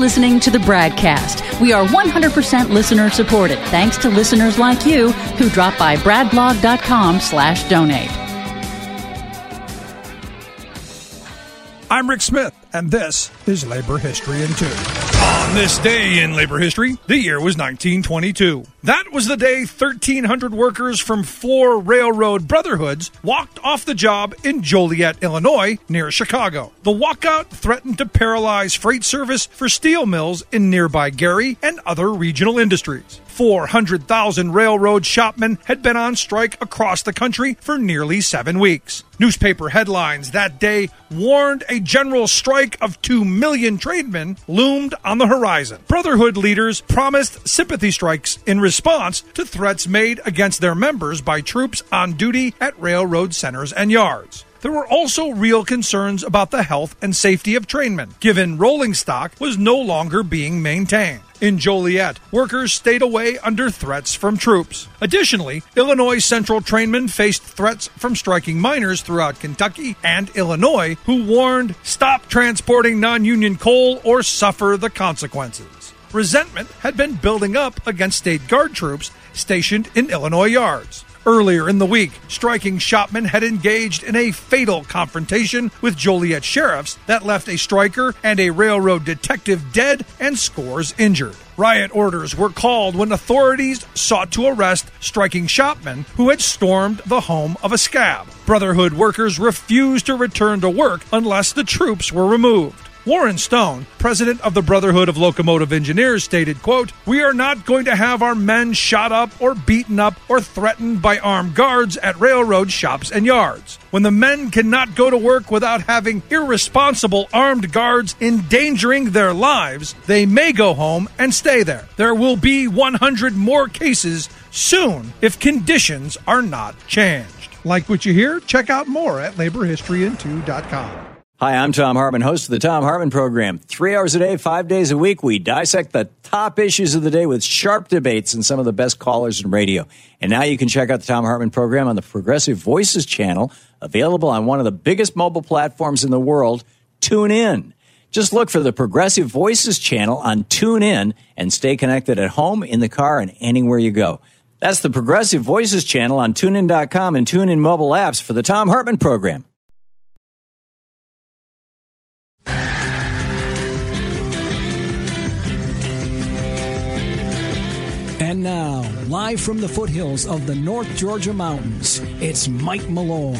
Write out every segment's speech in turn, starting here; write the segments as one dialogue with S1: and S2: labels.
S1: listening to the BradCast. We are 100% listener supported, thanks to listeners like you who drop by bradblog.com/donate.
S2: I'm Rick Smith, and this is Labor History in 2. On this day in labor history, the year was 1922. That was the day 1,300 workers from 4 railroad brotherhoods walked off the job in Joliet, Illinois, near Chicago. The walkout threatened to paralyze freight service for steel mills in nearby Gary and other regional industries. 400,000 railroad shopmen had been on strike across the country for nearly 7 weeks. Newspaper headlines that day warned a general strike of 2 million trademen loomed on the horizon. Brotherhood leaders promised sympathy strikes in response to threats made against their members by troops on duty at railroad centers and yards. There were also real concerns about the health and safety of trainmen, given rolling stock was no longer being maintained. In Joliet, workers stayed away under threats from troops. Additionally, Illinois Central trainmen faced threats from striking miners throughout Kentucky and Illinois, who warned, "Stop transporting non-union coal or suffer the consequences." Resentment had been building up against state guard troops stationed in Illinois yards. Earlier in the week, striking shopmen had engaged in a fatal confrontation with Joliet sheriffs that left a striker and a railroad detective dead and scores injured. Riot orders were called when authorities sought to arrest striking shopmen who had stormed the home of a scab. Brotherhood workers refused to return to work unless the troops were removed. Warren Stone, president of the Brotherhood of Locomotive Engineers, stated, quote, "We are not going to have our men shot up or beaten up or threatened by armed guards at railroad shops and yards. When the men cannot go to work without having irresponsible armed guards endangering their lives, they may go home and stay there. There will be 100 more cases soon if conditions are not changed." Like what you hear? Check out more at laborhistoryin2.com.
S3: Hi, I'm Tom Hartman, host of the Tom Hartman Program. 3 hours a day, 5 days a week, we dissect the top issues of the day with sharp debates and some of the best callers in radio. And now you can check out the Tom Hartman Program on the Progressive Voices channel, available on one of the biggest mobile platforms in the world, TuneIn. Just look for the Progressive Voices channel on TuneIn and stay connected at home, in the car, and anywhere you go. That's the Progressive Voices channel on TuneIn.com and TuneIn mobile apps for the Tom Hartman Program.
S4: And now, live from the foothills of the North Georgia mountains, it's Mike Malloy.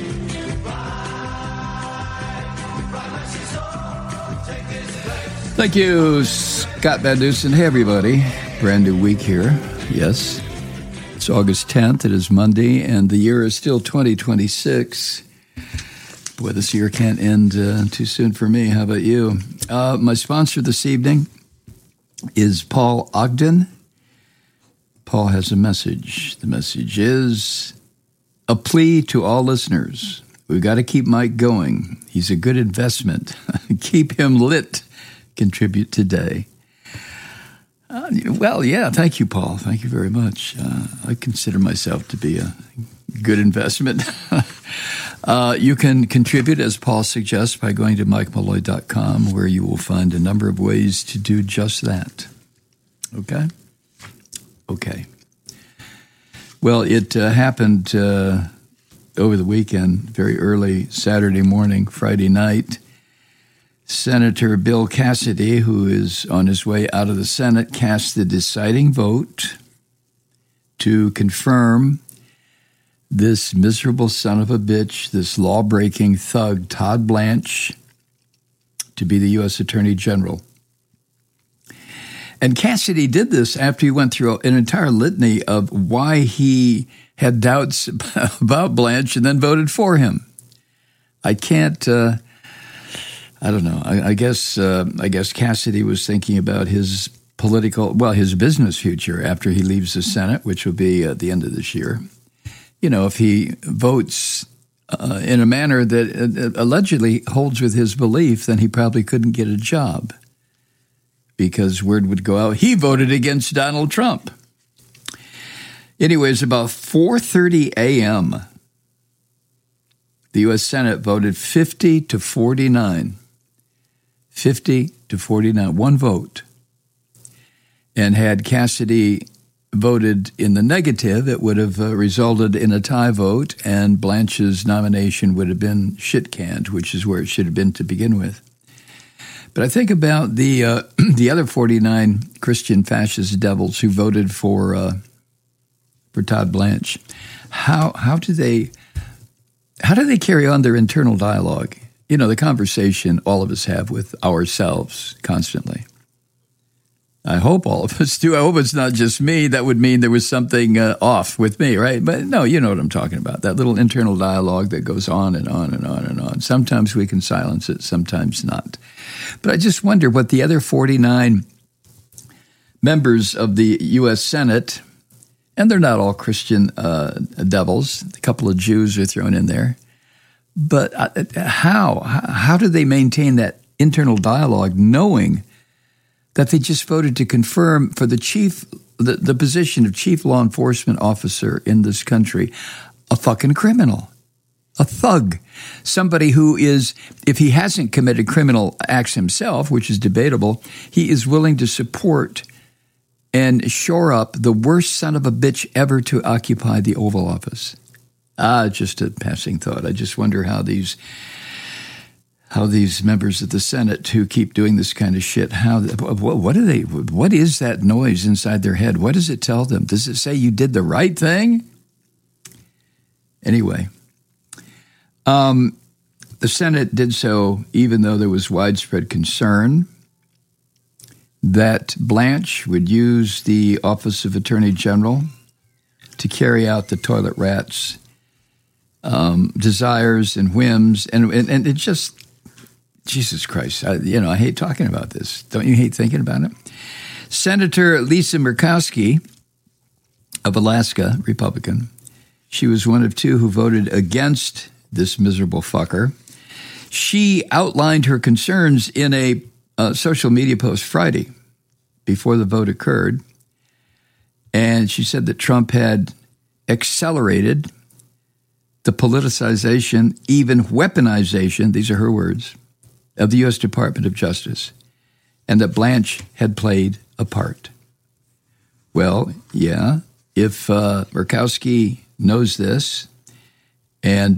S5: Thank you, Scott Van Dusen. Hey, everybody. Brand new week here. Yes, it's August 10th. It is Monday, and the year is still 2026. Boy, this year can't end too soon for me. How about you? My sponsor this evening is Paul Ogden. Paul has a message. The message is a plea to all listeners. We've got to keep Mike going. He's a good investment. Keep him lit. Contribute today. Well, yeah, thank you, Paul. Thank you very much. I consider myself to be a good investment. You can contribute, as Paul suggests, by going to MikeMalloy.com, where you will find a number of ways to do just that. Okay? Okay. Well, it happened over the weekend, very early Saturday morning, Friday night. Senator Bill Cassidy, who is on his way out of the Senate, cast the deciding vote to confirm this miserable son of a bitch, this law-breaking thug, Todd Blanche, to be the U.S. Attorney General. And Cassidy did this after he went through an entire litany of why he had doubts about Blanche and then voted for him. I can't, I don't know. I guess Cassidy was thinking about his his business future after he leaves the Senate, which will be at the end of this year. You know, if he votes in a manner that allegedly holds with his belief, then he probably couldn't get a job, because word would go out, he voted against Donald Trump. Anyways, about 4:30 a.m., the U.S. Senate voted 50 to 49. 50-49, one vote. And had Cassidy voted in the negative, it would have resulted in a tie vote, and Blanche's nomination would have been shit-canned, which is where it should have been to begin with. But I think about the other 49 Christian fascist devils who voted for Todd Blanche. How do they carry on their internal dialogue? You know, the conversation all of us have with ourselves constantly. I hope all of us do. I hope it's not just me. That would mean there was something off with me, right? But no, you know what I'm talking about. That little internal dialogue that goes on and on and on and on. Sometimes we can silence it, sometimes not. But I just wonder what the other 49 members of the U.S. Senate, and they're not all Christian devils, a couple of Jews are thrown in there, but how do they maintain that internal dialogue knowing that they just voted to confirm for the position of chief law enforcement officer in this country a fucking criminal, a thug, somebody who is, if he hasn't committed criminal acts himself, which is debatable, he is willing to support and shore up the worst son of a bitch ever to occupy the Oval Office. Just a passing thought. I just wonder how these members of the Senate who keep doing this kind of shit, what is that noise inside their head? What does it tell them? Does it say you did the right thing? Anyway, the Senate did so even though there was widespread concern that Blanche would use the Office of Attorney General to carry out the toilet rat's desires and whims, and it just, Jesus Christ, I hate talking about this. Don't you hate thinking about it? Senator Lisa Murkowski of Alaska, Republican, she was one of two who voted against this miserable fucker. She outlined her concerns in a social media post Friday before the vote occurred, and she said that Trump had accelerated the politicization, even weaponization, these are her words, of the U.S. Department of Justice, and that Blanche had played a part. Well, yeah, if Murkowski knows this, and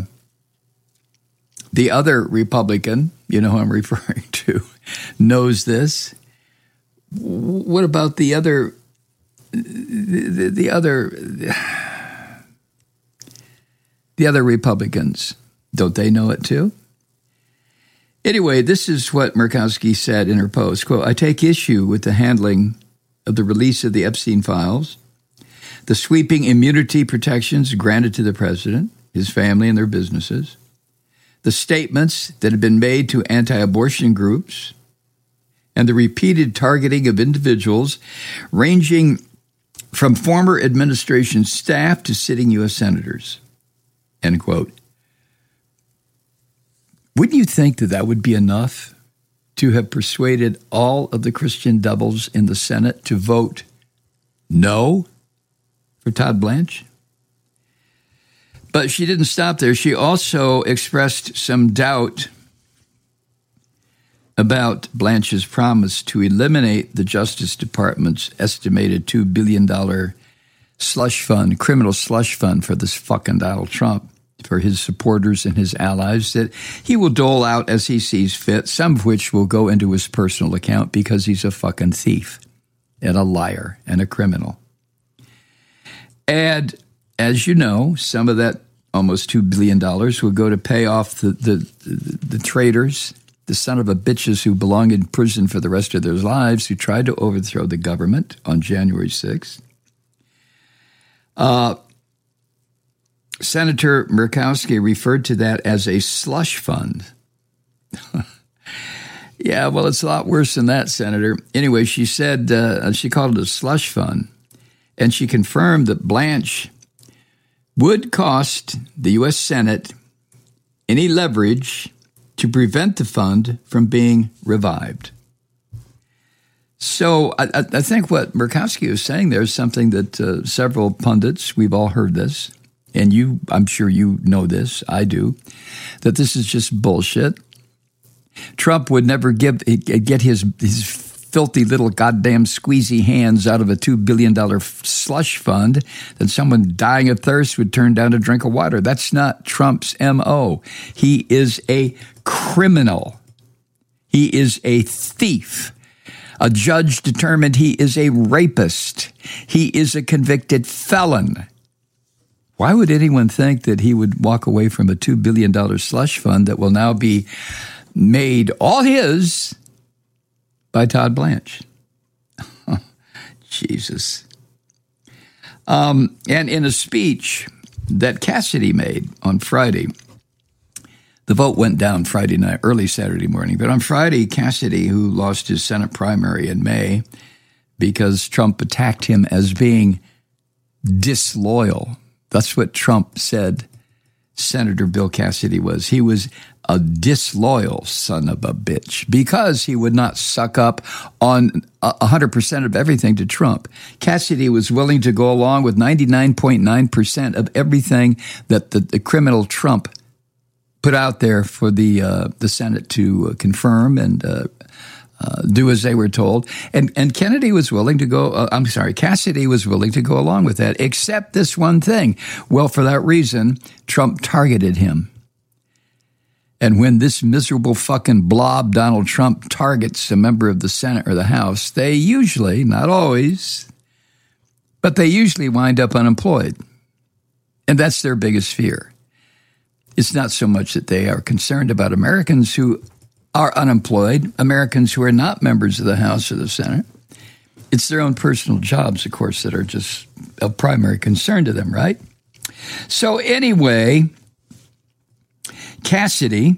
S5: the other Republican, you know who I'm referring to, knows this, what about the other Republicans? Don't they know it too? Anyway, this is what Murkowski said in her post, quote, I take issue with the handling of the release of the Epstein files, the sweeping immunity protections granted to the president, his family, and their businesses, the statements that have been made to anti-abortion groups, and the repeated targeting of individuals ranging from former administration staff to sitting U.S. senators, end quote. Wouldn't you think that would be enough to have persuaded all of the Christian devils in the Senate to vote no for Todd Blanche? But she didn't stop there. She also expressed some doubt about Blanche's promise to eliminate the Justice Department's estimated $2 billion slush fund, criminal slush fund for this fucking Donald Trump, for his supporters and his allies, that he will dole out as he sees fit, some of which will go into his personal account because he's a fucking thief and a liar and a criminal. And as you know, some of that almost $2 billion will go to pay off the traitors, the son of a bitches who belong in prison for the rest of their lives, who tried to overthrow the government on January 6th. Senator Murkowski referred to that as a slush fund. Yeah, well, it's a lot worse than that, Senator. Anyway, she said, she called it a slush fund, and she confirmed that Blanche would cost the U.S. Senate any leverage to prevent the fund from being revived. So I think what Murkowski was saying there is something that several pundits, we've all heard this, and you, I'm sure you know this, I do, that this is just bullshit. Trump would never get his filthy little goddamn squeezy hands out of a $2 billion slush fund that someone dying of thirst would turn down a drink of water. That's not Trump's M.O. He is a criminal. He is a thief. A judge determined he is a rapist. He is a convicted felon. Why would anyone think that he would walk away from a $2 billion slush fund that will now be made all his by Todd Blanche? Jesus. And in a speech that Cassidy made on Friday, the vote went down Friday night, early Saturday morning. But on Friday, Cassidy, who lost his Senate primary in May because Trump attacked him as being disloyal. That's what Trump said Senator Bill Cassidy was. He was a disloyal son of a bitch because he would not suck up on 100% of everything to Trump. Cassidy was willing to go along with 99.9% of everything that the criminal Trump put out there for the Senate to confirm and do as they were told. And Kennedy was willing to go, Cassidy was willing to go along with that, except this one thing. Well, for that reason, Trump targeted him. And when this miserable fucking blob, Donald Trump, targets a member of the Senate or the House, they usually, not always, but they usually wind up unemployed. And that's their biggest fear. It's not so much that they are concerned about Americans who are unemployed, Americans who are not members of the House or the Senate. It's their own personal jobs, of course, that are just of primary concern to them, right? So anyway, Cassidy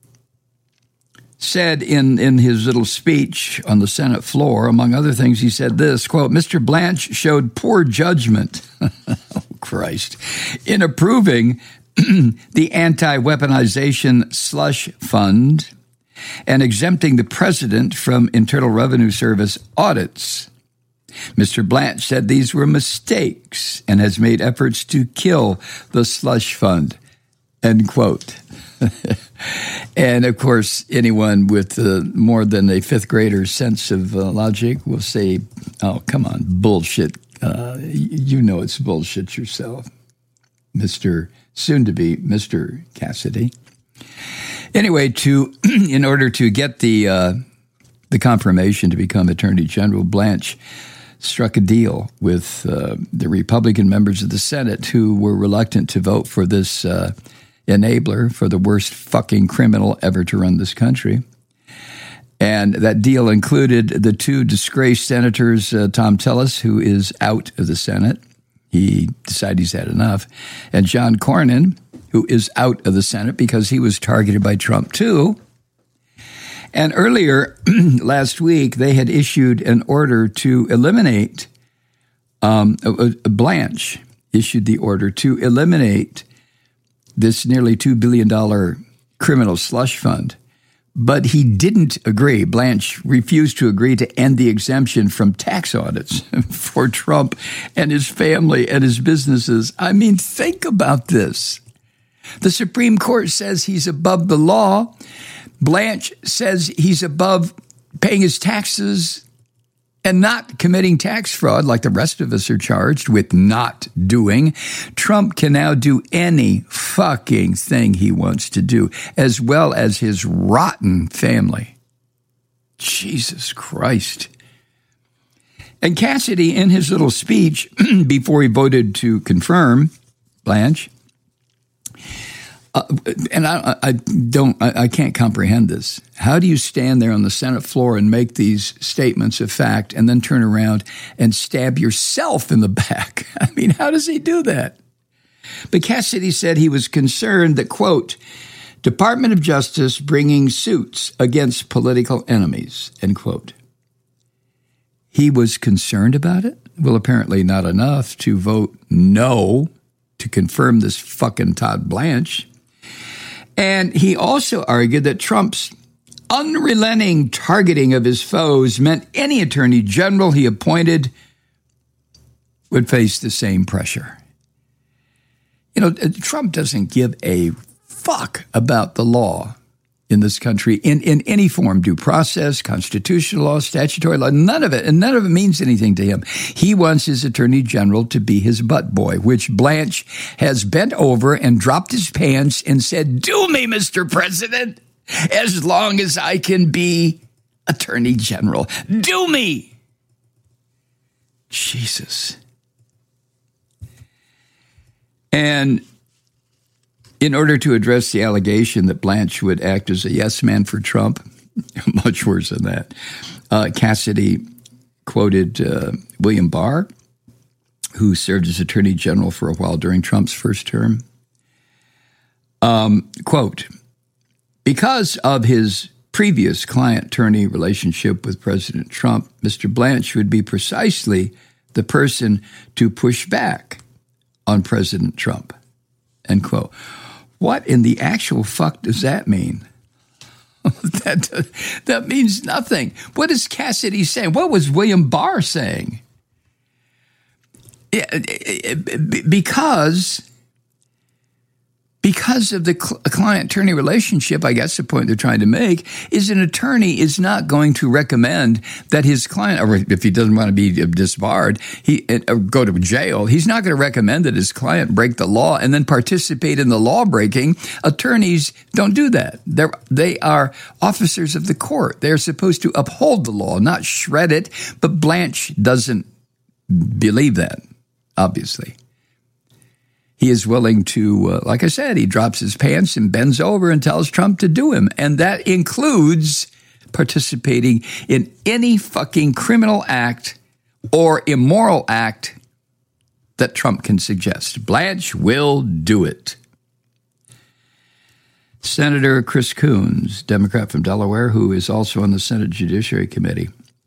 S5: said in his little speech on the Senate floor, among other things, he said this, quote, Mr. Blanche showed poor judgment, oh Christ, in approving the anti-weaponization slush fund and exempting the president from Internal Revenue Service audits. Mr. Blanche said these were mistakes and has made efforts to kill the slush fund, end quote. And, of course, anyone with more than a fifth grader's sense of logic will say, oh, come on, bullshit. You know it's bullshit yourself, soon-to-be Mr. Cassidy. Anyway, in order to get the confirmation to become Attorney General, Blanche struck a deal with the Republican members of the Senate who were reluctant to vote for this enabler for the worst fucking criminal ever to run this country. And that deal included the two disgraced senators, Tom Tillis, who is out of the Senate. He decided he's had enough. And John Cornyn, who is out of the Senate because he was targeted by Trump too. And earlier last week, they had issued an order to eliminate, Blanche issued the order to eliminate this nearly $2 billion criminal slush fund. But he didn't agree. Blanche refused to agree to end the exemption from tax audits for Trump and his family and his businesses. I mean, think about this. The Supreme Court says he's above the law. Blanche says he's above paying his taxes and not committing tax fraud like the rest of us are charged with not doing. Trump can now do any fucking thing he wants to do, as well as his rotten family. Jesus Christ. And Cassidy, in his little speech before he voted to confirm Blanche, and I can't comprehend this. How do you stand there on the Senate floor and make these statements of fact and then turn around and stab yourself in the back? I mean, how does he do that? But Cassidy said he was concerned that, quote, Department of Justice bringing suits against political enemies, end quote. He was concerned about it? Well, apparently not enough to vote no to confirm this fucking Todd Blanche. And he also argued that Trump's unrelenting targeting of his foes meant any attorney general he appointed would face the same pressure. You know, Trump doesn't give a fuck about the law. in this country in any form, due process, constitutional law, statutory law, none of it means anything to him. He wants his attorney general to be his butt boy, which Blanche has bent over and dropped his pants and said, "Do me, Mr. President, as long as I can be attorney general. Do me." Jesus. And in order to address the allegation that Blanche would act as a yes man for Trump, much worse than that, Cassidy quoted William Barr, who served as attorney general for a while during Trump's first term. Quote, "Because of his previous client-attorney relationship with President Trump, Mr. Blanche would be precisely the person to push back on President Trump." End quote. What in the actual fuck does that mean? That means nothing. What is Cassidy saying? What was William Barr saying? Because of the client-attorney relationship, I guess the point they're trying to make is an attorney is not going to recommend that his client, or if he doesn't want to be disbarred, or go to jail, he's not going to recommend that his client break the law and then participate in the law breaking. Attorneys don't do that. They are officers of the court. They're supposed to uphold the law, not shred it. But Blanche doesn't believe that, obviously. He is willing to, like I said, he drops his pants and bends over and tells Trump to do him. And that includes participating in any fucking criminal act or immoral act that Trump can suggest. Blanche will do it. Senator Chris Coons, Democrat from Delaware, who is also on the Senate Judiciary Committee,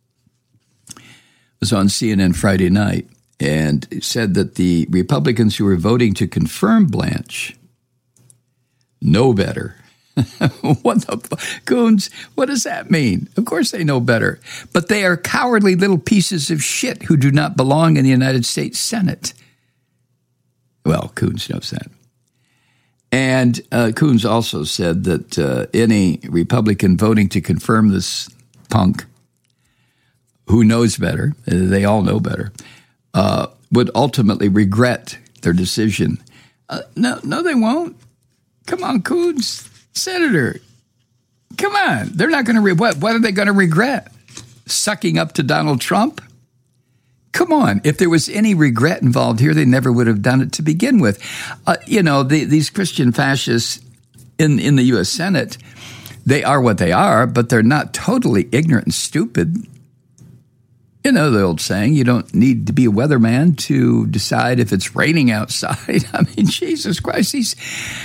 S5: was on CNN Friday night and said that the Republicans who were voting to confirm Blanche know better. What the Coons? What does that mean? Of course they know better. But they are cowardly little pieces of shit who do not belong in the United States Senate. Well, Coons knows that. And Coons also said that any Republican voting to confirm this punk, who knows better, they all know better, would ultimately regret their decision. No, they won't. Come on, Coons. Senator, come on. They're not going to what are they going to regret? Sucking up to Donald Trump? Come on. If there was any regret involved here, they never would have done it to begin with. These Christian fascists in the U.S. Senate, they are what they are, but they're not totally ignorant and stupid. You know the old saying, you don't need to be a weatherman to decide if it's raining outside. I mean, Jesus Christ, these...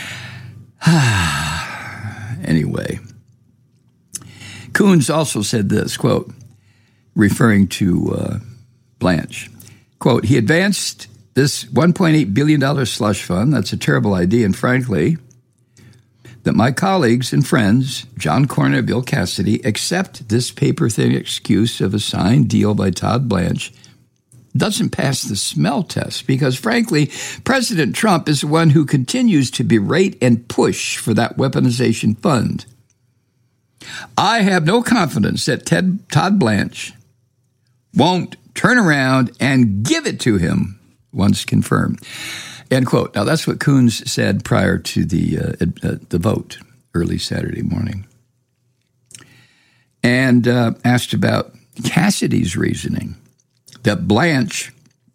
S5: Anyway, Coons also said this, quote, referring to Blanche, quote, he advanced this $1.8 billion slush fund. That's a terrible idea. And frankly, that my colleagues and friends, John Cornyn and Bill Cassidy, accept this paper-thin excuse of a signed deal by Todd Blanche doesn't pass the smell test because, frankly, President Trump is the one who continues to berate and push for that weaponization fund. I have no confidence that Todd Blanche won't turn around and give it to him once confirmed. End quote. Now, that's what Coons said prior to the vote early Saturday morning. And asked about Cassidy's reasoning that Blanche,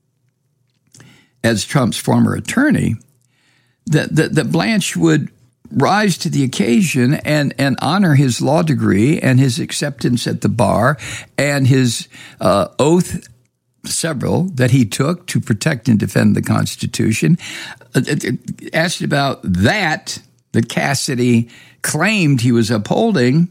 S5: as Trump's former attorney, that Blanche would rise to the occasion and honor his law degree and his acceptance at the bar and his oath, several, that he took to protect and defend the Constitution. Asked about that Cassidy claimed he was upholding,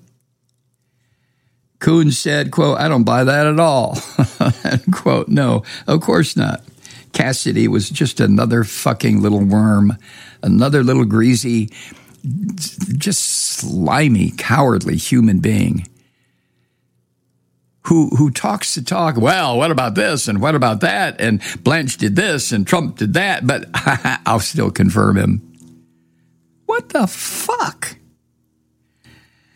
S5: Coons said, quote, I don't buy that at all. End quote. No, of course not. Cassidy was just another fucking little worm, another little greasy, just slimy, cowardly human being who talks the talk. Well, what about this and what about that? And Blanche did this and Trump did that, but I'll still confirm him. What the fuck?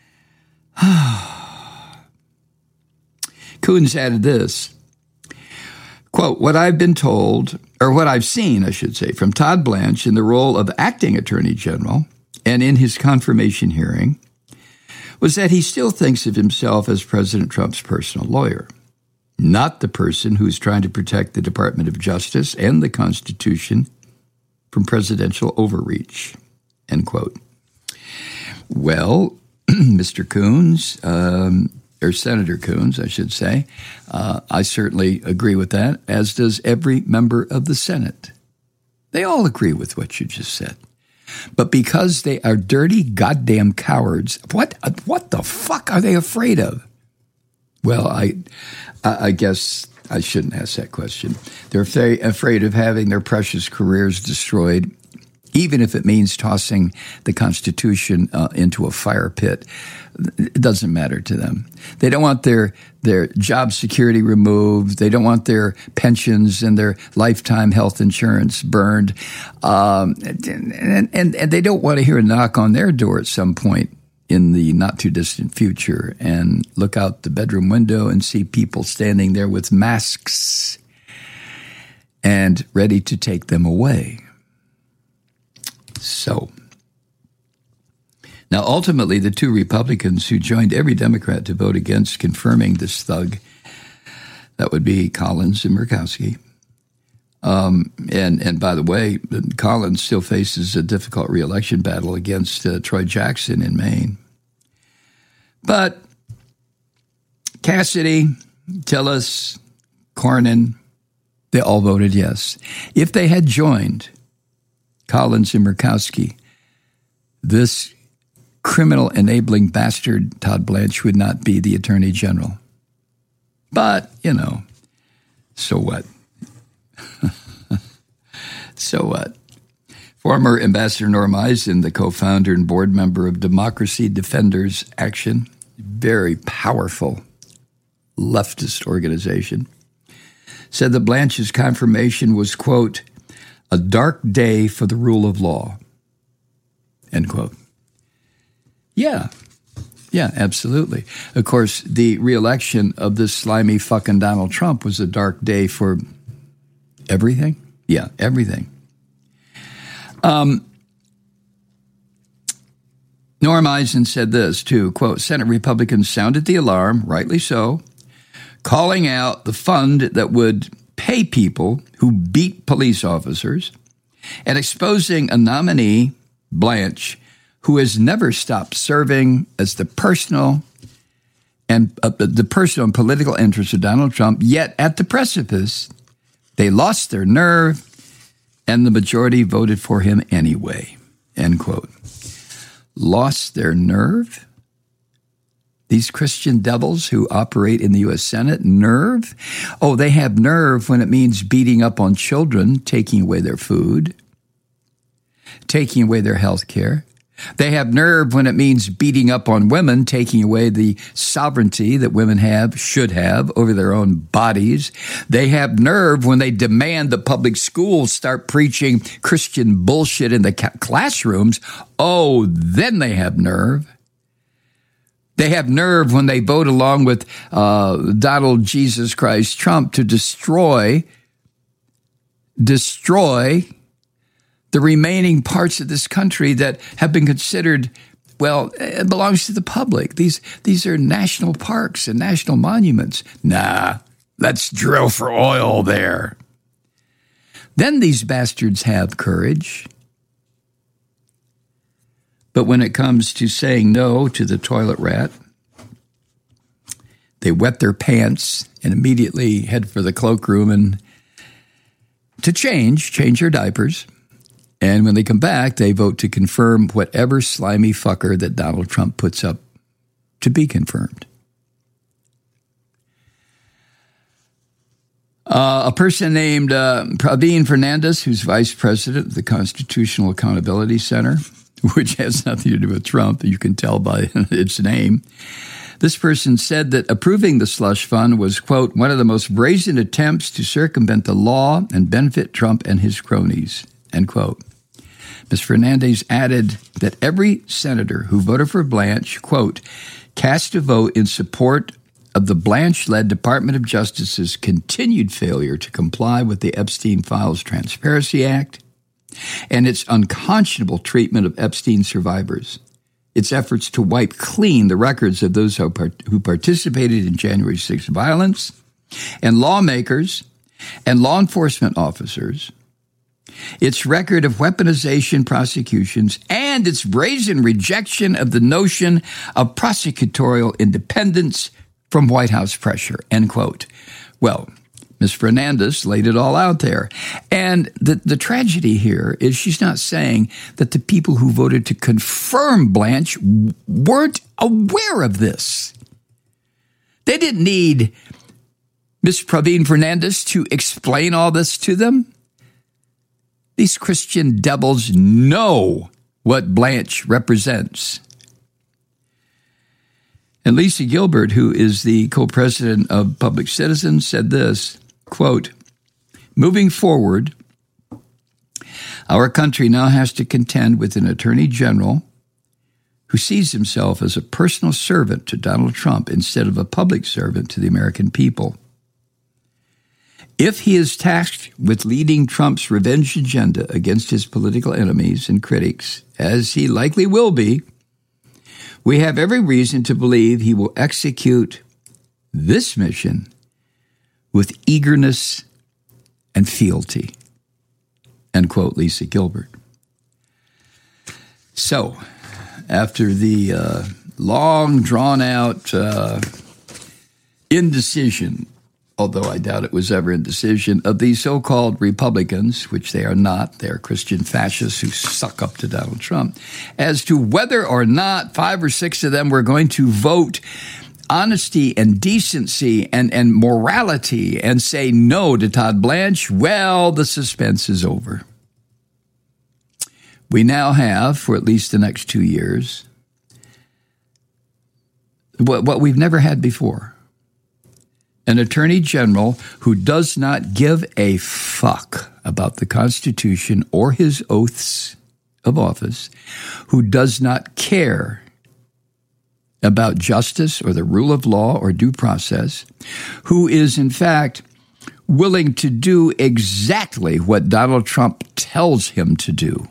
S5: Coons added this, quote, what I've been told, or what I've seen, I should say, from Todd Blanche in the role of acting Attorney General and in his confirmation hearing was that he still thinks of himself as President Trump's personal lawyer, not the person who's trying to protect the Department of Justice and the Constitution from presidential overreach, end quote. Well, Mr. Coons, or Senator Coons, I should say, I certainly agree with that, as does every member of the Senate. They all agree with what you just said. But because they are dirty goddamn cowards, what the fuck are they afraid of? Well, I guess I shouldn't ask that question. They're afraid of having their precious careers destroyed, even if it means tossing the Constitution into a fire pit. It doesn't matter to them. They don't want their job security removed. They don't want their pensions and their lifetime health insurance burned. And they don't want to hear a knock on their door at some point in the not-too-distant future and look out the bedroom window and see people standing there with masks and ready to take them away. So, now ultimately the two Republicans who joined every Democrat to vote against confirming this thug, that would be Collins and Murkowski. And by the way, Collins still faces a difficult re-election battle against Troy Jackson in Maine. But Cassidy, Tillis, Cornyn, they all voted yes. If they had joined Collins and Murkowski, this criminal enabling bastard Todd Blanche would not be the Attorney General. But, so what? So what? Former Ambassador Norm Eisen, the co-founder and board member of Democracy Defenders Action, very powerful leftist organization, said that Blanche's confirmation was, quote, a dark day for the rule of law, end quote. Yeah, absolutely. Of course, the re-election of this slimy fucking Donald Trump was a dark day for everything. Yeah, everything. Norm Eisen said this, too, quote, Senate Republicans sounded the alarm, rightly so, calling out the fund that would pay people who beat police officers and exposing a nominee, Blanche, who has never stopped serving as the personal and political interests of Donald Trump, yet at the precipice, they lost their nerve and the majority voted for him anyway, end quote. Lost their nerve? These Christian devils who operate in the U.S. Senate, nerve? Oh, they have nerve when it means beating up on children, taking away their food, taking away their health care. They have nerve when it means beating up on women, taking away the sovereignty that women should have over their own bodies. They have nerve when they demand that public schools start preaching Christian bullshit in the classrooms. Oh, then they have nerve. They have nerve when they vote along with Donald Jesus Christ Trump to destroy the remaining parts of this country that have been considered, well, it belongs to the public. These are national parks and national monuments. Nah, let's drill for oil there. Then these bastards have courage. But when it comes to saying no to the toilet rat, they wet their pants and immediately head for the cloakroom and to change their diapers. And when they come back, they vote to confirm whatever slimy fucker that Donald Trump puts up to be confirmed. A person named Praveen Fernandez, who's vice president of the Constitutional Accountability Center, which has nothing to do with Trump, you can tell by its name. This person said that approving the slush fund was, quote, one of the most brazen attempts to circumvent the law and benefit Trump and his cronies, end quote. Ms. Fernandez added that every senator who voted for Blanche, quote, cast a vote in support of the Blanche-led Department of Justice's continued failure to comply with the Epstein Files Transparency Act and its unconscionable treatment of Epstein survivors, its efforts to wipe clean the records of those who participated in January 6th violence, and lawmakers and law enforcement officers, its record of weaponization prosecutions, and its brazen rejection of the notion of prosecutorial independence from White House pressure, end quote. Well, Ms. Fernandez laid it all out there. And the tragedy here is she's not saying that the people who voted to confirm Blanche weren't aware of this. They didn't need Ms. Praveen Fernandez to explain all this to them. These Christian devils know what Blanche represents. And Lisa Gilbert, who is the co-president of Public Citizens, said this, quote, moving forward, our country now has to contend with an attorney general who sees himself as a personal servant to Donald Trump instead of a public servant to the American people. If he is tasked with leading Trump's revenge agenda against his political enemies and critics, as he likely will be, we have every reason to believe he will execute this mission with eagerness and fealty. End quote, Lisa Gilbert. So, after the long, drawn-out indecision, although I doubt it was ever indecision, of these so-called Republicans, which they are not, they are Christian fascists who suck up to Donald Trump, as to whether or not 5 or 6 of them were going to vote honesty and decency and morality and say no to Todd Blanche, well, the suspense is over. We now have, for at least the next 2 years, what we've never had before. An attorney general who does not give a fuck about the Constitution or his oaths of office, who does not care about justice or the rule of law or due process, who is, in fact, willing to do exactly what Donald Trump tells him to do.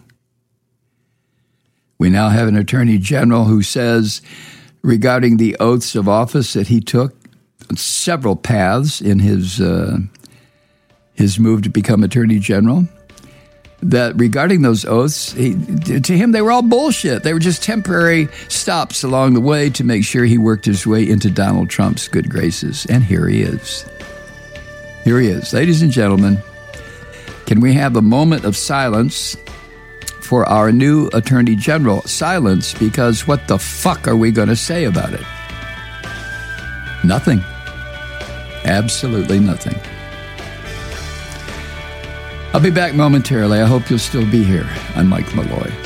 S5: We now have an attorney general who says, regarding the oaths of office that he took, several paths in his move to become attorney general, that regarding those oaths, to him, they were all bullshit. They were just temporary stops along the way to make sure he worked his way into Donald Trump's good graces. And here he is. Here he is. Ladies and gentlemen, can we have a moment of silence for our new attorney general? Silence, because what the fuck are we going to say about it? Nothing. Absolutely nothing. I'll be back momentarily. I hope you'll still be here. I'm Mike Malloy.